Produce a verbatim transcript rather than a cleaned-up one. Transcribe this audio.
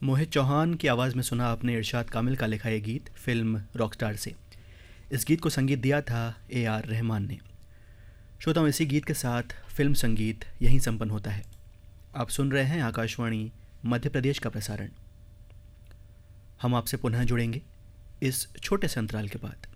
मोहित चौहान की आवाज़ में सुना आपने इरशाद कामिल का लिखा ये गीत फिल्म रॉकस्टार से। इस गीत को संगीत दिया था ए आर रहमान ने। श्रोताओं, इसी गीत के साथ फिल्म संगीत यहीं संपन्न होता है। आप सुन रहे हैं आकाशवाणी मध्य प्रदेश का प्रसारण। हम आपसे पुनः जुड़ेंगे इस छोटे से अंतराल के बाद।